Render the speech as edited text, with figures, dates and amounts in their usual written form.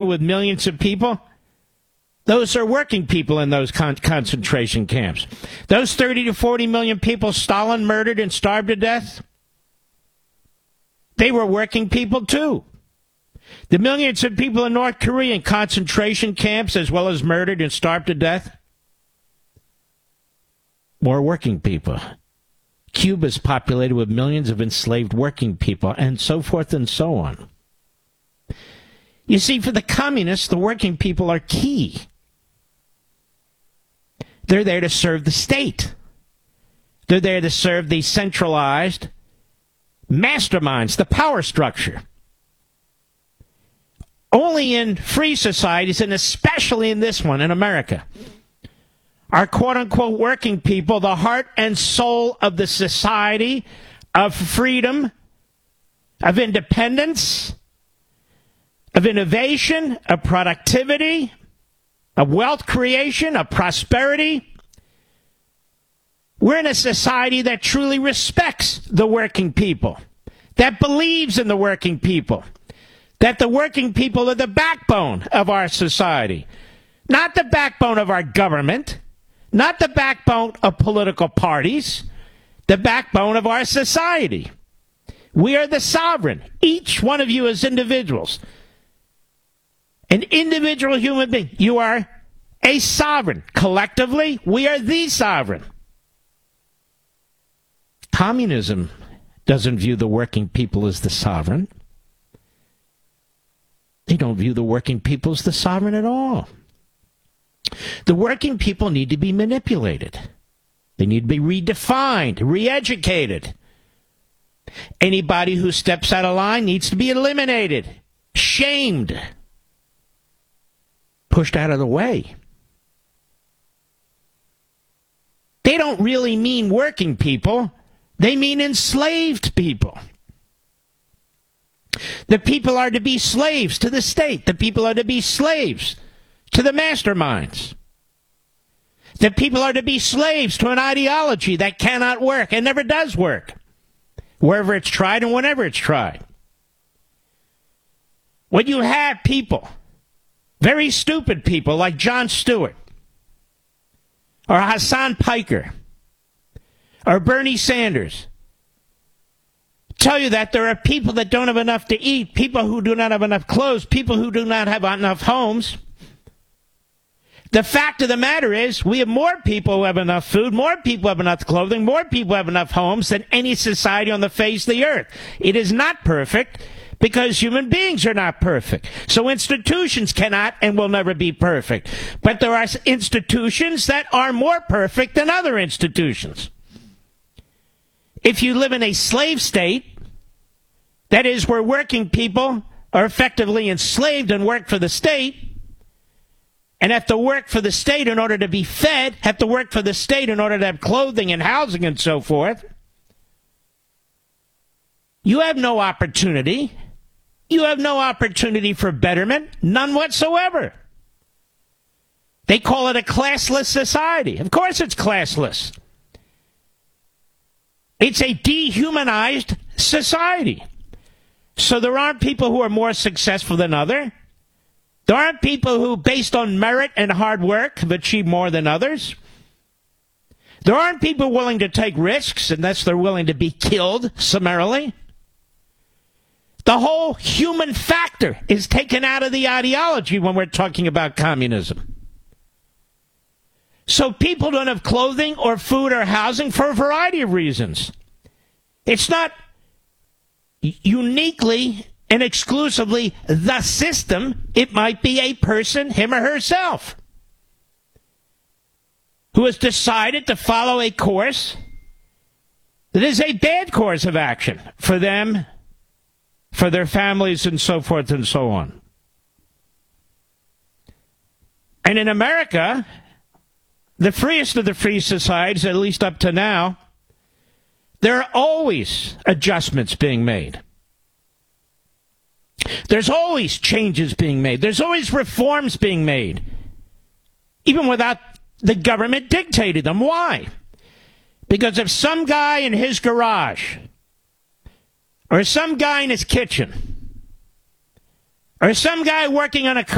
with millions of people, those are working people in those concentration camps. Those 30 to 40 million people Stalin murdered and starved to death, they were working people too. The millions of people in North Korea in concentration camps, as well as murdered and starved to death, more working people. Cuba's populated with millions of enslaved working people, and so forth and so on. You see, for the communists, the working people are key. They're there to serve the state. They're there to serve the centralized masterminds, the power structure. Only in free societies, and especially in this one, in America, are quote-unquote working people the heart and soul of the society, of freedom, of independence, of innovation, of productivity, of wealth creation, of prosperity. We're in a society that truly respects the working people, that believes in the working people, that the working people are the backbone of our society, not the backbone of our government, not the backbone of political parties, the backbone of our society. We are the sovereign, each one of you as individuals. An individual human being. You are a sovereign. Collectively, we are the sovereign. Communism doesn't view the working people as the sovereign. They don't view the working people as the sovereign at all. The working people need to be manipulated. They need to be redefined, re-educated. Anybody who steps out of line needs to be eliminated, shamed, pushed out of the way. They don't really mean working people. They mean enslaved people. The people are to be slaves to the state. The people are to be slaves to the masterminds. The people are to be slaves to an ideology that cannot work and never does work, wherever it's tried and whenever it's tried. When you have people, very stupid people like Jon Stewart, or Hassan Piker, or Bernie Sanders, tell you that there are people that don't have enough to eat, people who do not have enough clothes, people who do not have enough homes. The fact of the matter is, we have more people who have enough food, more people have enough clothing, more people have enough homes than any society on the face of the earth. It is not perfect because human beings are not perfect. So institutions cannot and will never be perfect. But there are institutions that are more perfect than other institutions. If you live in a slave state, that is where working people are effectively enslaved and work for the state, and have to work for the state in order to be fed, have to work for the state in order to have clothing and housing and so forth, you have no opportunity. You have no opportunity for betterment, none whatsoever. They call it a classless society. Of course it's classless. It's a dehumanized society. So there aren't people who are more successful than others. There aren't people who, based on merit and hard work, have achieved more than others. There aren't people willing to take risks unless they're willing to be killed summarily. The whole human factor is taken out of the ideology when we're talking about communism. So people don't have clothing or food or housing for a variety of reasons. It's not uniquely and exclusively the system. It might be a person, him or herself, who has decided to follow a course that is a bad course of action for them, for their families, and so forth and so on. And in America, the freest of the free societies, at least up to now, there are always adjustments being made. There's always changes being made. There's always reforms being made, even without the government dictating them. Why? Because if some guy in his garage, or some guy in his kitchen, or some guy working on a